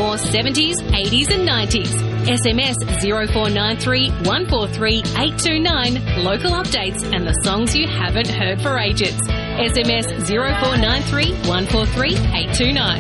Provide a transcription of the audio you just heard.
more 70s, 80s and 90s. SMS 0493 143 829, local updates and the songs you haven't heard for ages. SMS 0493 143 829.